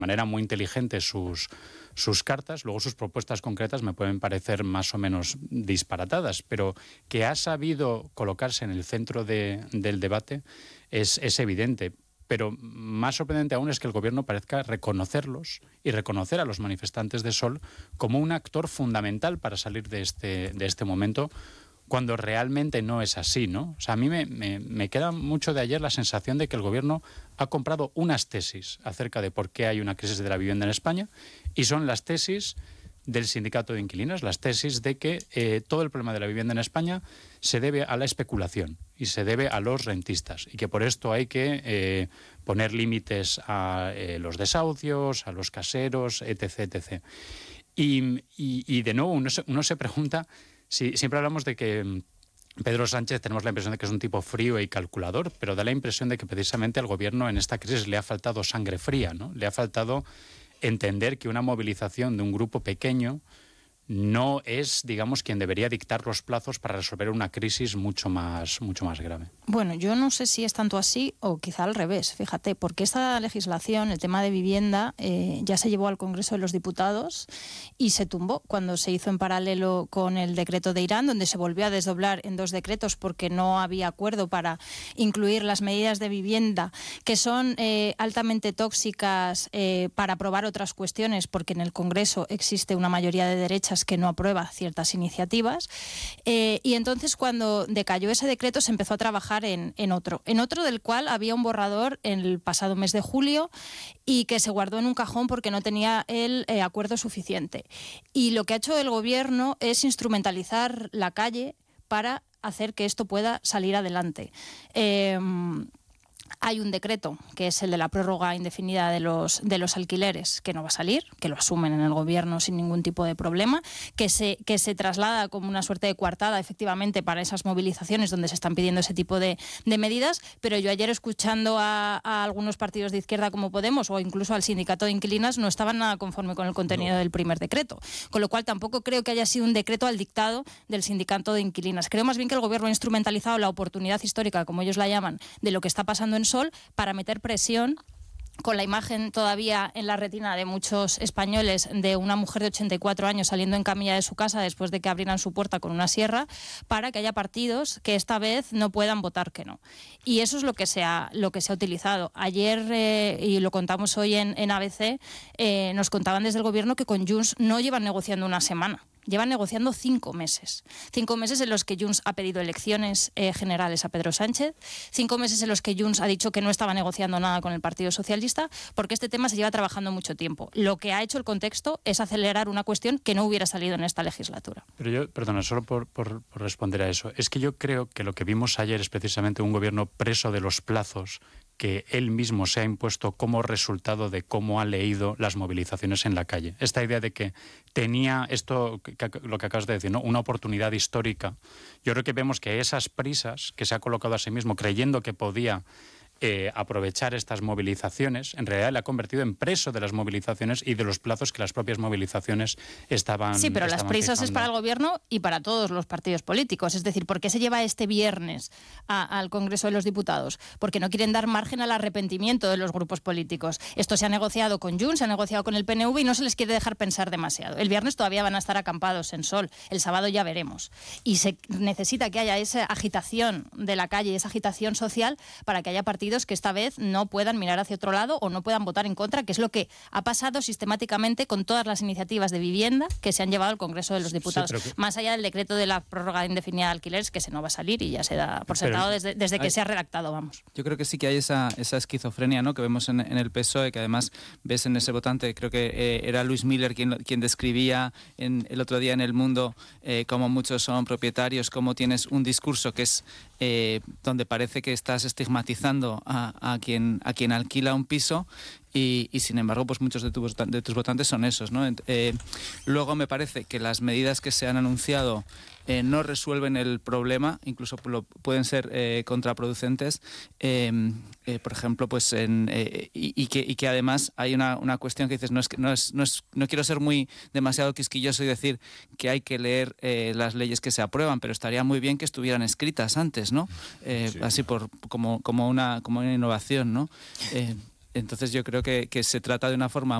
manera muy inteligente sus cartas, luego sus propuestas concretas me pueden parecer más o menos disparatadas, pero que ha sabido colocarse en el centro del debate es evidente. Pero más sorprendente aún es que el gobierno parezca reconocerlos y reconocer a los manifestantes de Sol como un actor fundamental para salir de este momento, cuando realmente no es así, ¿no? O sea, a mí me queda mucho de ayer la sensación de que el gobierno ha comprado unas tesis acerca de por qué hay una crisis de la vivienda en España, y son las tesis del sindicato de inquilinos, las tesis de que todo el problema de la vivienda en España se debe a la especulación y se debe a los rentistas, y que por esto hay que poner límites a los desahucios, a los caseros, etc., etc. Y de nuevo uno se pregunta, si siempre hablamos de que Pedro Sánchez tenemos la impresión de que es un tipo frío y calculador, pero da la impresión de que precisamente al gobierno en esta crisis le ha faltado sangre fría, ¿no? Le ha faltado entender que una movilización de un grupo pequeño no es, digamos, quien debería dictar los plazos para resolver una crisis mucho más grave. Bueno, yo no sé si es tanto así o quizá al revés, fíjate, porque esta legislación, el tema de vivienda, ya se llevó al Congreso de los Diputados y se tumbó cuando se hizo en paralelo con el decreto de Irán, donde se volvió a desdoblar en 2 decretos porque no había acuerdo para incluir las medidas de vivienda que son altamente tóxicas para aprobar otras cuestiones, porque en el Congreso existe una mayoría de derechas que no aprueba ciertas iniciativas, y entonces cuando decayó ese decreto se empezó a trabajar en otro del cual había un borrador en el pasado mes de julio y que se guardó en un cajón porque no tenía el acuerdo suficiente. Y lo que ha hecho el gobierno es instrumentalizar la calle para hacer que esto pueda salir adelante. Hay un decreto, que es el de la prórroga indefinida de los alquileres, que no va a salir, que lo asumen en el gobierno sin ningún tipo de problema, que se traslada como una suerte de coartada, efectivamente, para esas movilizaciones donde se están pidiendo ese tipo de medidas. Pero yo ayer, escuchando a algunos partidos de izquierda como Podemos o incluso al sindicato de inquilinas, no estaban nada conforme con el contenido del primer decreto. Con lo cual tampoco creo que haya sido un decreto al dictado del sindicato de inquilinas. Creo más bien que el gobierno ha instrumentalizado la oportunidad histórica, como ellos la llaman, de lo que está pasando en Sol, para meter presión, con la imagen todavía en la retina de muchos españoles de una mujer de 84 años saliendo en camilla de su casa después de que abrieran su puerta con una sierra, para que haya partidos que esta vez no puedan votar que no. Y eso es lo que se ha utilizado. Ayer, y lo contamos hoy en ABC, nos contaban desde el gobierno que con Junts no llevan negociando una semana. Llevan negociando 5 meses. 5 meses en los que Junts ha pedido elecciones generales a Pedro Sánchez. 5 meses en los que Junts ha dicho que no estaba negociando nada con el Partido Socialista, porque este tema se lleva trabajando mucho tiempo. Lo que ha hecho el contexto es acelerar una cuestión que no hubiera salido en esta legislatura. Pero yo, perdona, solo por responder a eso, es que yo creo que lo que vimos ayer es precisamente un gobierno preso de los plazos que él mismo se ha impuesto como resultado de cómo ha leído las movilizaciones en la calle. Esta idea de que tenía esto, lo que acabas de decir, ¿no?, una oportunidad histórica. Yo creo que vemos que esas prisas que se ha colocado a sí mismo creyendo que podía aprovechar estas movilizaciones, en realidad le ha convertido en preso de las movilizaciones y de los plazos que las propias movilizaciones estaban Sí, pero las prisas fijando. es para el gobierno y para todos los partidos políticos. Es decir, ¿por qué se lleva este viernes al Congreso de los Diputados? Porque no quieren dar margen al arrepentimiento de los grupos políticos. Esto se ha negociado con Junts, se ha negociado con el PNV y no se les quiere dejar pensar demasiado. El viernes todavía van a estar acampados en Sol, el sábado ya veremos. Y se necesita que haya esa agitación de la calle, esa agitación social, para que haya partidos que esta vez no puedan mirar hacia otro lado o no puedan votar en contra, que es lo que ha pasado sistemáticamente con todas las iniciativas de vivienda que se han llevado al Congreso de los Diputados. Sí, más allá del decreto de la prórroga indefinida de alquileres, que se no va a salir y ya se da por sentado desde que se ha redactado, vamos. Yo creo que sí que hay esa esquizofrenia, ¿no?, que vemos en el PSOE, que además ves en ese votante, creo que era Luis Miller quien describía el otro día en El Mundo cómo muchos son propietarios, cómo tienes un discurso que es donde parece que estás estigmatizando a quien alquila un piso y sin embargo pues muchos de tus votantes son esos, ¿no? Luego me parece que las medidas que se han anunciado no resuelven el problema, incluso pueden ser contraproducentes, por ejemplo, pues y que además hay una cuestión que dices, no quiero ser demasiado quisquilloso y decir que hay que leer las leyes que se aprueban, pero estaría muy bien que estuvieran escritas antes, ¿no? Sí. Así como una innovación, ¿no? Entonces yo creo que se trata de una forma